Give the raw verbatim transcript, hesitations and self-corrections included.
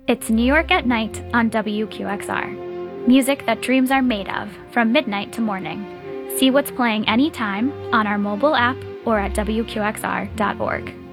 It's New York at Night on W Q X R. Music that dreams are made of, from midnight to morning. See what's playing anytime on our mobile app or at W Q X R dot org.